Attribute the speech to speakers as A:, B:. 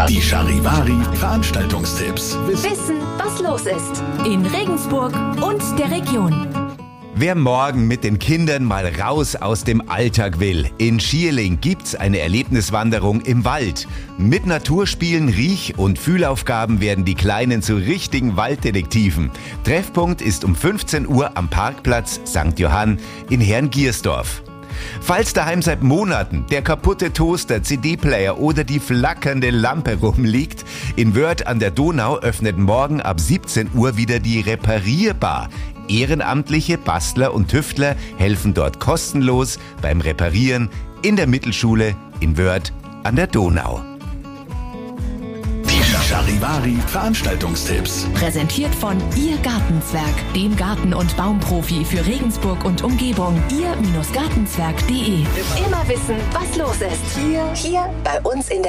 A: Die Charivari Veranstaltungstipps.
B: Wissen, was los ist in Regensburg und der Region.
C: Wer morgen mit den Kindern mal raus aus dem Alltag will, in Schierling gibt's eine Erlebniswanderung im Wald. Mit Naturspielen, Riech- und Fühlaufgaben werden die Kleinen zu richtigen Walddetektiven. Treffpunkt ist um 15 Uhr am Parkplatz St. Johann in Herrngiersdorf. Falls daheim seit Monaten der kaputte Toaster, CD-Player oder die flackernde Lampe rumliegt, in Wörth an der Donau öffnet morgen ab 17 Uhr wieder die Reparierbar. Ehrenamtliche Bastler und Tüftler helfen dort kostenlos beim Reparieren in der Mittelschule in Wörth an der Donau.
A: Die Charivari Veranstaltungstipps.
B: Präsentiert von Ihr Gartenzwerg, dem Garten- und Baumprofi für Regensburg und Umgebung. Ihr-Gartenzwerg.de. Immer wissen, was los ist. Hier bei uns in der